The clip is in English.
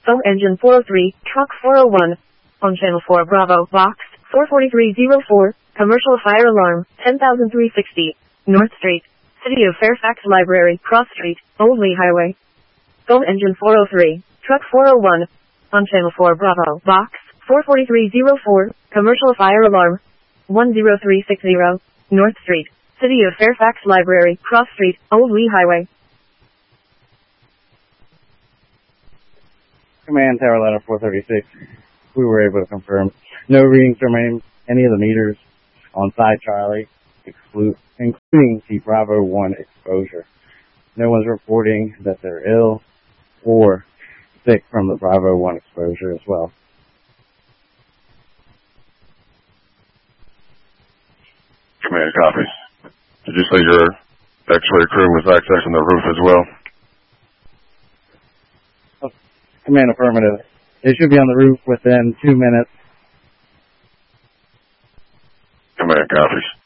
Foam engine 403, truck 401. On channel 4 Bravo, box 44304, commercial fire alarm 10360, North Street, City of Fairfax Library, Cross Street, Old Lee Highway. Foam engine 403, truck 401. On channel 4 Bravo, box 44304, commercial fire alarm 10360, North Street, City of Fairfax Library, Cross Street, Old Lee Highway. Command Tower Ladder 436. We were able to confirm no readings from any of the meters on side Charlie, including the Bravo 1 exposure. No one's reporting that they're ill or sick from the Bravo 1 exposure as well. Command copies. Did you say your X-ray crew was accessing the roof as well? Command affirmative. They should be on the roof within 2 minutes. Command copies.